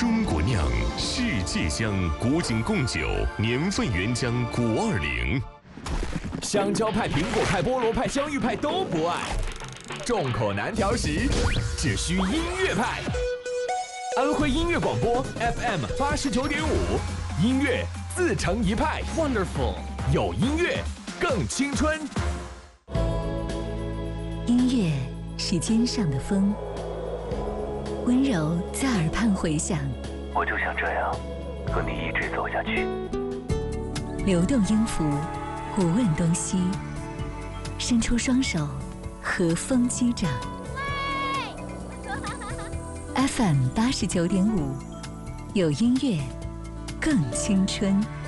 中国酿，世界香，古井贡酒，年份原浆520。 香蕉派、苹果派、菠萝派、香芋派都不爱，众口难调时，只需音乐派。安徽音乐广播 FM 89.5，音乐自成一派 ，Wonderful， 有音乐更青春。 音乐是肩上的风，温柔在耳畔回响。 我就想这样和你一直走下去。 流动音符，不问东西，伸出双手，和风击掌。FM 89.5，有音乐更青春。